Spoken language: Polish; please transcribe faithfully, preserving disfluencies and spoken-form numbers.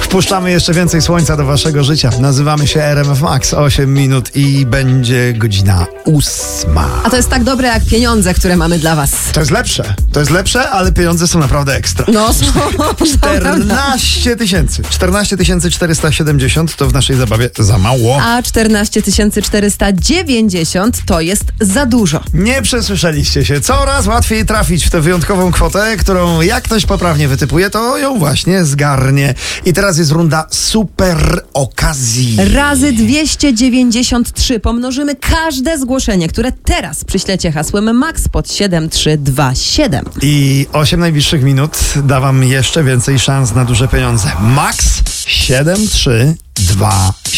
Wpuszczamy jeszcze więcej słońca do waszego życia. Nazywamy się R M F Max. osiem minut i będzie godzina ósma. A to jest tak dobre jak pieniądze, które mamy dla was. To jest lepsze. To jest lepsze, ale pieniądze są naprawdę ekstra. No, są czternaście tysięcy. czternaście tysięcy czterysta siedemdziesiąt to w naszej zabawie za mało. A czternaście tysięcy czterysta dziewięćdziesiąt to jest za dużo. Nie przesłyszeliście się. Coraz łatwiej trafić w tę wyjątkową kwotę, którą jak ktoś poprawnie wytypuje, to ją właśnie zgarnie. I teraz jest runda super okazji. Razy dwieście dziewięćdziesiąt trzy pomnożymy każde zgłoszenie, które teraz przyślecie hasłem MAX pod siedem trzy dwa siedem. I osiem najbliższych minut da wam jeszcze więcej szans na duże pieniądze. Max siedem trzy dwa siedem.